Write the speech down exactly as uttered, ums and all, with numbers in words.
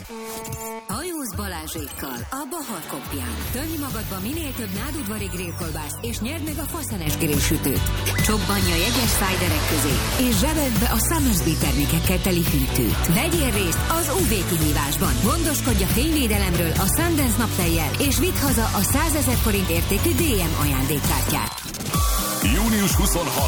Hajóz Balázsékkal a Bahar Kopján. Tölj magadba minél több nádudvari grillkolbászt, és nyerd meg a faszenes grillsütőt. Csobbanj a jegyes szájderek közé, és zsebedd be a Summersby termékekkel teli hűtőt. Vegyél részt az ú vé kihívásban. Gondoskodj a fényvédelemről a Sundance naptejjel, és vidd haza a százezer forint értékű dé em ajándékkártyát. június huszonhatodika